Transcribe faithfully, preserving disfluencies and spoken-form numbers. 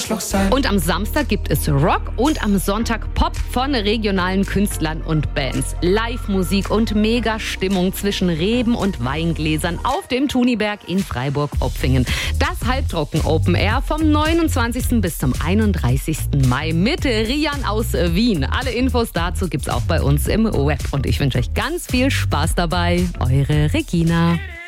Arschloch sein. Und am Samstag gibt es Rock und am Sonntag Pop von regionalen Künstlern und Bands. Live-Musik und Mega-Stimmung zwischen Reben und Weingläsern auf dem Thuniberg in Freiburg-Opfingen. Das Halbtrocken Open Air vom neunundzwanzigsten bis zum einunddreißigsten Mai mit Rian aus Wien. Alle Infos dazu gibt's auch bei uns im Web. Und ich wünsche euch ganz viel Spaß dabei. Eure Regina.